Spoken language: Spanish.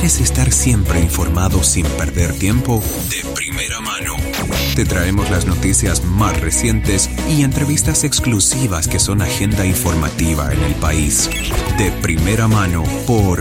quieres estar siempre informado sin perder tiempo, de primera mano. Te traemos las noticias más recientes y entrevistas exclusivas que son agenda informativa en el país. De primera mano por